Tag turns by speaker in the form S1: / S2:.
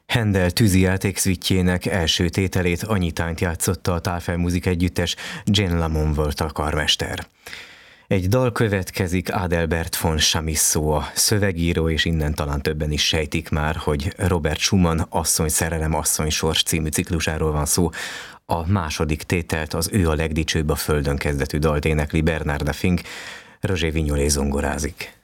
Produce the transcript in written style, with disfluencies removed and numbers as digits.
S1: Händel tűzijáték szvittjének első tételét annyitányt játszotta a Tafelmusik együttes, Jane Lamont volt a karmester. Egy dal következik, Adelbert von Chamisso a szövegíró, és innen talán többen is sejtik már, hogy Robert Schumann Asszony szerelem, asszony sors című ciklusáról van szó. A második tételt, az Ő a legdicsőbb a földön kezdetű dalt énekli Bernarda Fink, Roger Vignolé zongorázik.